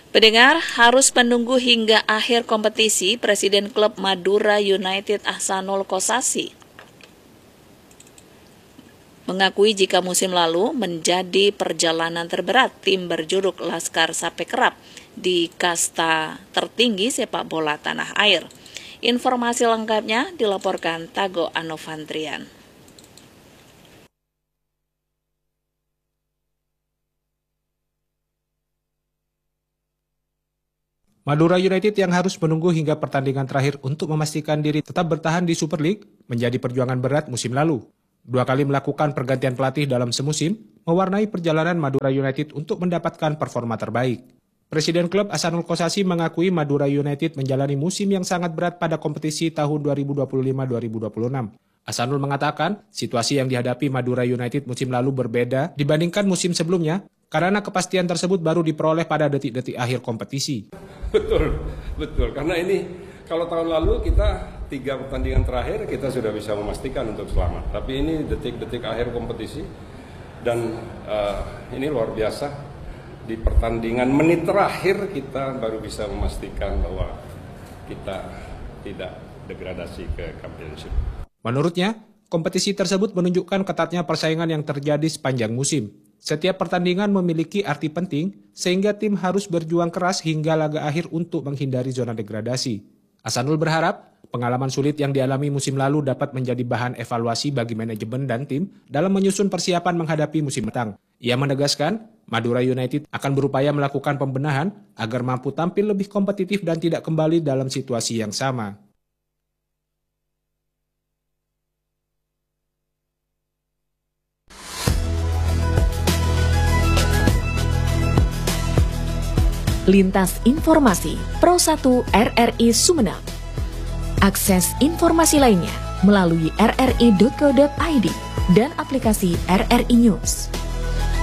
Pendengar harus menunggu hingga akhir kompetisi. Presiden klub Madura United Ahsanul Kossasi mengakui jika musim lalu menjadi perjalanan terberat tim berjuluk Laskar Sapekrap di kasta tertinggi sepak bola tanah air. Informasi lengkapnya dilaporkan Tago Anovantrian. Madura United yang harus menunggu hingga pertandingan terakhir untuk memastikan diri tetap bertahan di Super League menjadi perjuangan berat musim lalu. 2 kali melakukan pergantian pelatih dalam semusim mewarnai perjalanan Madura United untuk mendapatkan performa terbaik. Presiden klub Ahsanul Kossasi mengakui Madura United menjalani musim yang sangat berat pada kompetisi tahun 2025-2026. Ahsanul mengatakan situasi yang dihadapi Madura United musim lalu berbeda dibandingkan musim sebelumnya karena kepastian tersebut baru diperoleh pada detik-detik akhir kompetisi. Betul. Karena ini kalau tahun lalu kita 3 pertandingan terakhir kita sudah bisa memastikan untuk selamat. Tapi ini detik-detik akhir kompetisi dan ini luar biasa. Di pertandingan menit terakhir kita baru bisa memastikan bahwa kita tidak degradasi ke Championship. Menurutnya, kompetisi tersebut menunjukkan ketatnya persaingan yang terjadi sepanjang musim. Setiap pertandingan memiliki arti penting, sehingga tim harus berjuang keras hingga laga akhir untuk menghindari zona degradasi. Ahsanul berharap pengalaman sulit yang dialami musim lalu dapat menjadi bahan evaluasi bagi manajemen dan tim dalam menyusun persiapan menghadapi musim mendatang. Ia menegaskan, Madura United akan berupaya melakukan pembenahan agar mampu tampil lebih kompetitif dan tidak kembali dalam situasi yang sama. Lintas Informasi Pro 1 RRI Sumeneb. Akses informasi lainnya melalui rri.co.id dan aplikasi RRI News.